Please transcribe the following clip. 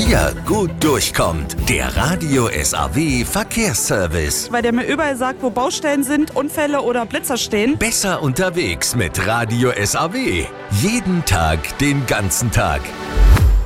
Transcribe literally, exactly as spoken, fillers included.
ihr gut durchkommt. Der Radio S A W Verkehrsservice. Weil der mir überall sagt, wo Baustellen sind, Unfälle oder Blitzer stehen. Besser unterwegs mit Radio S A W. Jeden Tag, den ganzen Tag.